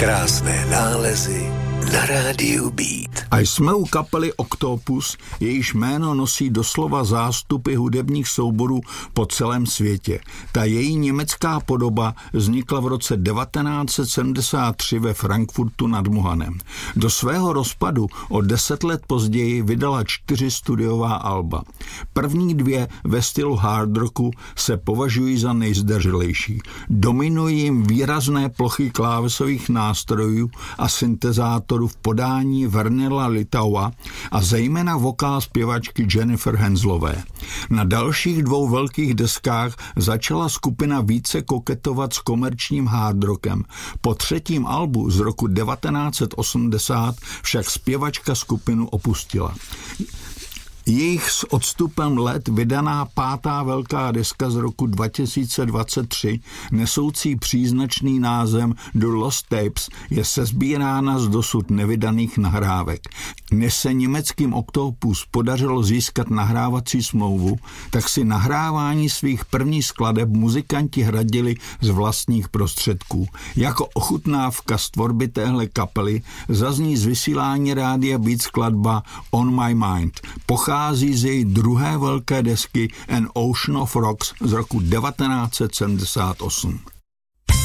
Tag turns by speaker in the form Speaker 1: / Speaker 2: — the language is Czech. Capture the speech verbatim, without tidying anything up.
Speaker 1: Krásné nálezy na rádiu Beat.
Speaker 2: A jsme u kapely Octopus, jejíž jméno nosí doslova zástupy hudebních souborů po celém světě. Ta její německá podoba vznikla v roce devatenáct set sedmdesát tři ve Frankfurtu nad Mohanem. Do svého rozpadu o deset let později vydala čtyři studiová alba. První dvě ve stylu hard rocku se považují za nejzdařilejší. Dominují jim výrazné plochy klávesových nástrojů a syntezátorů v podání Vernela Litaua a zejména vokál zpěvačky Jennifer Henslové. Na dalších dvou velkých deskách začala skupina více koketovat s komerčním hard rockem. Po třetím albu z roku devatenáct set osmdesát však zpěvačka skupinu opustila. Jejich s odstupem let vydaná pátá velká deska z roku dva tisíce dvacet tři, nesoucí příznačný název The Lost Tapes, je sesbírána z dosud nevydaných nahrávek. Než se německým Octopus podařilo získat nahrávací smlouvu, tak si nahrávání svých prvních skladeb muzikanti hradili z vlastních prostředků. Jako ochutnávka z tvorby téhle kapely zazní z vysílání rádia Beat skladba On My Mind. Pochází z její druhé velké desky An Ocean of Rocks z roku devatenáct set sedmdesát osm.